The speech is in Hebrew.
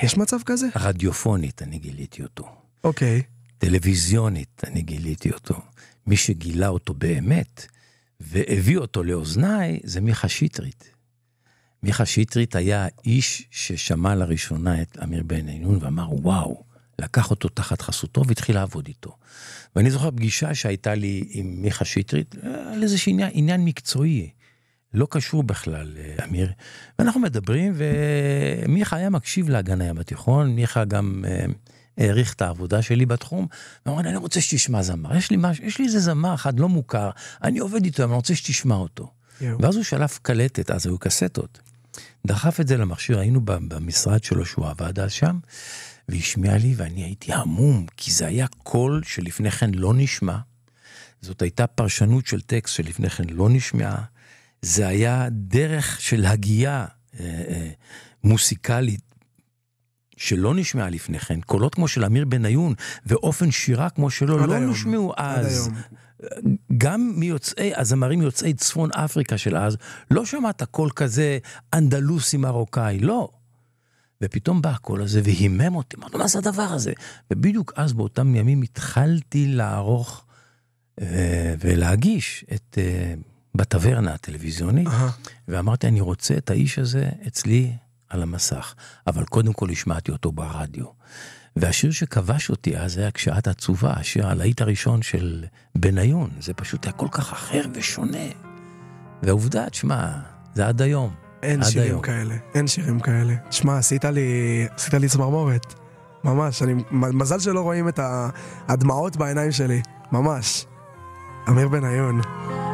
יש מצב כזה? רדיופונית, אני גיליתי אותו. אוקיי. טלוויזיונית, אני גיליתי אותו. מי שגילה אותו באמת, והביא אותו לאוזניי, זה מיכה שטרית. מיכה שטרית היה איש ששמע לראשונה את אמיר בניון, ואמר, וואו, לקח אותו תחת חסותו, והתחיל לעבוד איתו. ואני זוכר פגישה שהייתה לי עם מיכה שטרית, על איזשהו עניין מקצועי, לא קשור בכלל, אמיר. ואנחנו מדברים, ומיכה היה מקשיב להגן הים התיכון, מיכה גם העריך את העבודה שלי בתחום, ואמר, אני רוצה שתשמע זמר, יש לי איזה זמר אחד לא מוכר, אני עובד איתו, אני רוצה שתשמע אותו. ואז הוא שלף קלטת, אז היו קסטות. דחף את זה למכשיר, היינו במשרד שלו שהוא עבד אז שם, והשמיע לי, ואני הייתי המום, כי זה היה קול שלפני כן לא נשמע, זאת הייתה פרשנות של טקסט שלפני כן לא נשמעה, זה היה דרך של הגייה מוסיקלית, שלא נשמעה לפני כן, קולות כמו של אמיר בניון, ואופן שירה כמו שלו, לא נשמעו אז. גם מיוצאי, הזמרים יוצאי צפון אפריקה של אז, לא שמעת קול כזה אנדלוסי מרוקאי, לא. ופתאום בא הקול הזה והימם אותי, מה זה הדבר הזה? ובדיוק אז באותם ימים התחלתי לערוך ולהגיש את בטברנה הטלוויזיונית, ואמרתי, אני רוצה את האיש הזה אצלי על המסך, אבל קודם כל השמעתי אותו ברדיו. והשיר שכבש אותי אז היה כשאת עצובה, השיר הלהיט הראשון של בניון, זה פשוט היה כל כך אחר ושונה. והעובדה, תשמע, זה עד היום. אין שירים כאלה, אין שירים כאלה. תשמע, עשית לי צמרמורת. ממש, מזל שלא רואים את הדמעות בעיניים שלי. ממש. אמיר בניון.